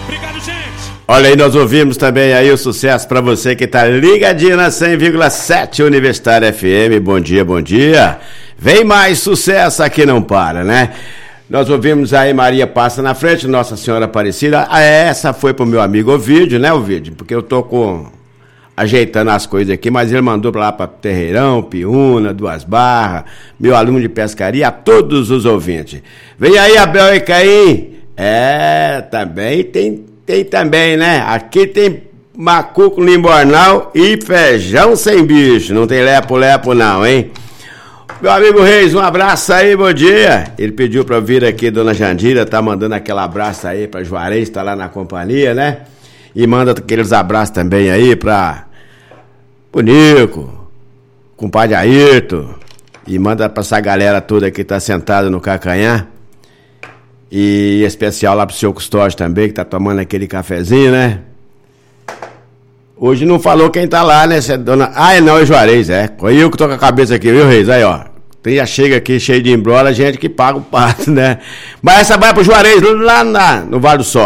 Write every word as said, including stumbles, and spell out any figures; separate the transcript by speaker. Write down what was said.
Speaker 1: Obrigado, gente.
Speaker 2: Olha aí, nós ouvimos também aí o sucesso pra você que tá ligadinho na cem vírgula sete Universitária F M. Bom dia, bom dia. Vem mais sucesso aqui, não para, né? Nós ouvimos aí Maria Passa na Frente, Nossa Senhora Aparecida. Ah, essa foi pro meu amigo Ovídio, né, Ovídio? Porque eu tô com... ajeitando as coisas aqui, mas ele mandou lá para Terreirão, Piúna, Duas Barras, meu aluno de pescaria, a todos os ouvintes. Vem aí, Abel e Caim. É, também tem, tem também, né? Aqui tem macuco limbornal e feijão sem bicho. Não tem lepo-lepo não, hein? Meu amigo Reis, um abraço aí, bom dia. Ele pediu pra vir aqui, dona Jandira, tá mandando aquele abraço aí pra Juarez, tá lá na companhia, né? E manda aqueles abraços também aí pra o Nico, compadre Ayrton, e manda pra essa galera toda que tá sentada no Cacanhá. E especial lá pro seu Custódio também, que tá tomando aquele cafezinho, né? Hoje não falou quem tá lá, né? Cê, dona... Ah, não, é Juarez, é. Eu que tô com a cabeça aqui, viu, Reis? Aí, ó. Já chega aqui cheio de embrolha, a gente que paga o pato, né? Mas essa vai pro Juarez lá na, no Vale do Sol.